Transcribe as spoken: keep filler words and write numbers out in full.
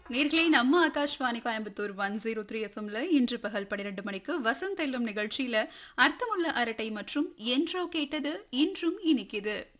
நேர்களே நம்ம Akashvani Coimbatore one zero three எஃப்எம்ல இன்று பகல் பன்னிரண்டு மணிக்கு வசந்த் எல்லும் நிகழ்ச்சியில அர்த்தமுள்ள அரட்டை மற்றும் என்றோ கேட்டது இன்றும் இனிக்குது